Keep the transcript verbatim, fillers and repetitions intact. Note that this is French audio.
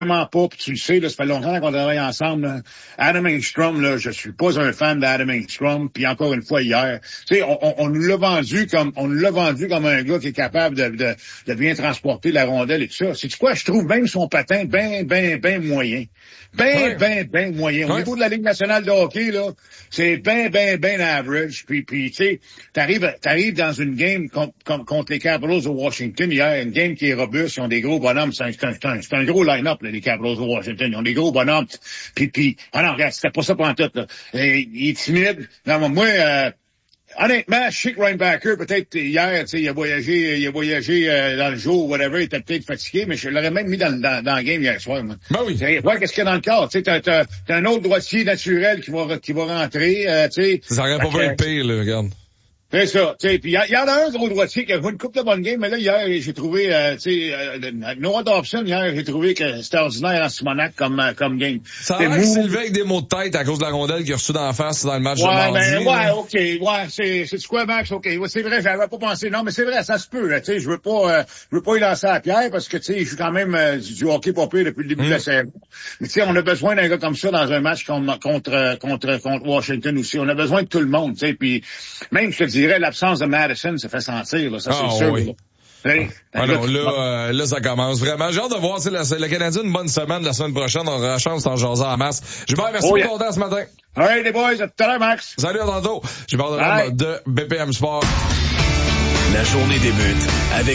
vraiment pas, puis tu le sais, là, ça fait longtemps qu'on travaille ensemble. Là. Adam Engstrom, là, je suis pas un fan d'Adam Engstrom, puis encore une fois hier, tu sais, on, on, on nous l'a vendu comme, on nous l'a vendu comme un gars qui est capable de, de, de bien transporter la rondelle et tout ça. C'est quoi, je trouve même son patin ben, ben, ben moyen. Ben, ouais. ben, ben moyen. Au ouais. niveau de la Ligue nationale de hockey, là, c'est ben, ben, ben average. Puis, puis, tu sais, t'arrives, t'arrives dans une game com, com, contre les Capitals de Washington hier, une game qui est robuste, ils ont des gros bonhommes, c'est un, c'est un, c'est un, c'est un gros line-up, là, les Capitals de Washington, ils ont des gros bonhommes. Puis, puis, ah non, regarde, c'était pas ça pendant tout, là. Et, il est timide. Non, moi, euh, honnêtement, je sais que Ryan Backer, peut-être hier, tu sais, il a voyagé, il a voyagé euh, dans le jour, whatever, il était peut-être fatigué, mais je l'aurais même mis dans, dans, dans le game hier soir, moi. Ben oui. Voir qu'est-ce qu'il y a dans le corps. Tu sais, t'as, t'as, t'as un autre droitier naturel qui va, qui va rentrer, euh, tu sais. Ça aurait pas pu être pire, là, regarde. C'est ça, tu sais, puis il y, y en a un gros droitier qui a joué une couple de bonnes games, mais là, hier, j'ai trouvé, euh, tu sais, euh, Noah Dobson, hier, j'ai trouvé que c'était ordinaire en Simonac comme, euh, comme game. Ça a l'air qu'il s'est levé avec des maux de tête à cause de la rondelle qu'il a reçu dans la face dans le match ouais, de mardi. Ben, ouais, ok, ouais, c'est, c'est quoi, Max, ok, ouais, c'est vrai, j'avais pas pensé, non, mais c'est vrai, ça se peut, là, tu sais, je veux pas, euh, je veux pas y lancer la pierre parce que, tu sais, je suis quand même euh, du hockey pas pire depuis le début mmh. de la saison. Mais tu sais, on a besoin d'un gars comme ça dans un match contre, contre, contre, contre Washington aussi. On a besoin de tout le monde, tu sais, puis même, je te dirais, l'absence de Madison se fait sentir, là, ça, ah, c'est sûr. Oui. Hey, ah non, là, euh, là, ça commence vraiment. J'ai hâte de voir, c'est le Canadien une bonne semaine la semaine prochaine. On aura la chance d'en jaser en masse. Gilbert, merci oh, yeah. pour ton temps ce matin. All right, les boys, à tout à l'heure, Max. Salut, à tantôt. Gilbert de, de B P M Sport. La journée débute avec